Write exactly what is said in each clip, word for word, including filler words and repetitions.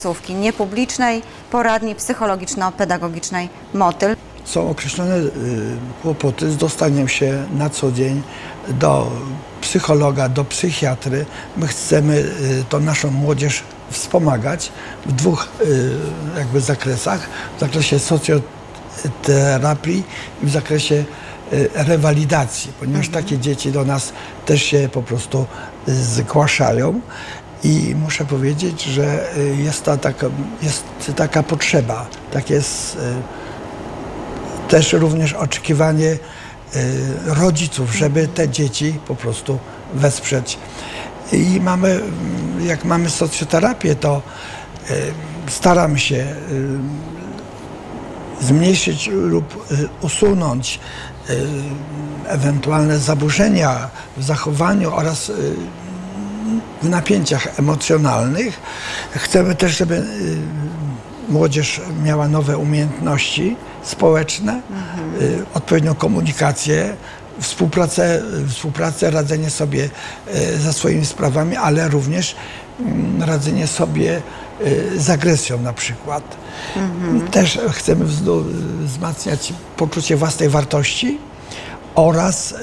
placówki niepublicznej poradni psychologiczno-pedagogicznej Motyl. Są określone y, kłopoty z dostaniem się na co dzień do psychologa, do psychiatry. My chcemy y, tą naszą młodzież wspomagać w dwóch y, jakby zakresach. W zakresie socjoterapii i w zakresie y, rewalidacji, ponieważ mhm. takie dzieci do nas też się po prostu zgłaszają. I muszę powiedzieć, że jest, ta taka, jest taka potrzeba, takie jest też również oczekiwanie rodziców, żeby te dzieci po prostu wesprzeć. I mamy, jak mamy socjoterapię, to staramy się zmniejszyć lub usunąć ewentualne zaburzenia w zachowaniu oraz w napięciach emocjonalnych. Chcemy też, żeby młodzież miała nowe umiejętności społeczne, mhm. odpowiednią komunikację, współpracę, współpracę, radzenie sobie ze swoimi sprawami, ale również radzenie sobie z agresją na przykład. Mhm. Też chcemy wzmacniać poczucie własnej wartości oraz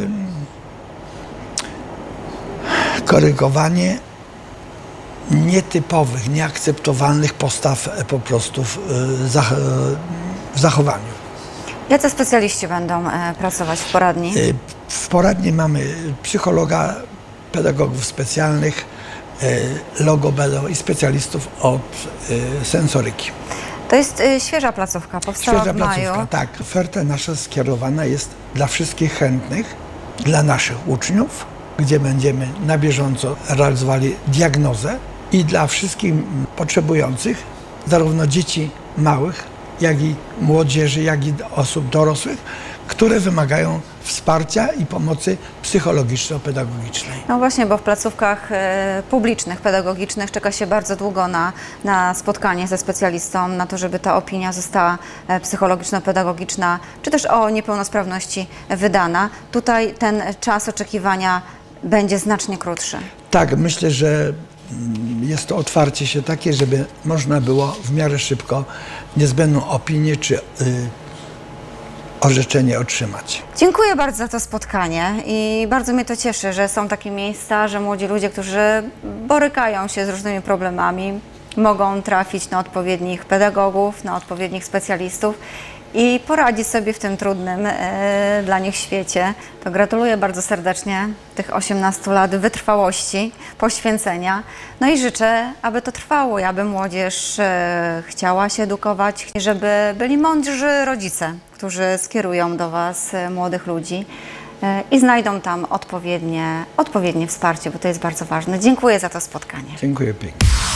korygowanie nietypowych, nieakceptowalnych postaw po prostu w, w zachowaniu. Jacy specjaliści będą pracować w poradni? W poradni mamy psychologa, pedagogów specjalnych, logopedów i specjalistów od sensoryki. To jest świeża placówka, powstała Świeża w maju. placówka, tak. Oferta nasza skierowana jest dla wszystkich chętnych, dla naszych uczniów, gdzie będziemy na bieżąco realizowali diagnozę i dla wszystkich potrzebujących, zarówno dzieci małych, jak i młodzieży, jak i osób dorosłych, które wymagają wsparcia i pomocy psychologiczno-pedagogicznej. No właśnie, bo w placówkach e, publicznych, pedagogicznych czeka się bardzo długo na, na spotkanie ze specjalistą, na to, żeby ta opinia została e, psychologiczno-pedagogiczna, czy też o niepełnosprawności wydana. Tutaj ten czas oczekiwania będzie znacznie krótszy. Tak, myślę, że jest to otwarcie się takie, żeby można było w miarę szybko niezbędną opinię czy y, orzeczenie otrzymać. Dziękuję bardzo za to spotkanie i bardzo mnie to cieszy, że są takie miejsca, że młodzi ludzie, którzy borykają się z różnymi problemami, mogą trafić na odpowiednich pedagogów, na odpowiednich specjalistów i poradzić sobie w tym trudnym e, dla nich świecie. To gratuluję bardzo serdecznie tych osiemnastu lat wytrwałości, poświęcenia. No i życzę, aby to trwało i aby młodzież e, chciała się edukować, żeby byli mądrzy rodzice, którzy skierują do Was e, młodych ludzi e, i znajdą tam odpowiednie, odpowiednie wsparcie, bo to jest bardzo ważne. Dziękuję za to spotkanie. Dziękuję pięknie.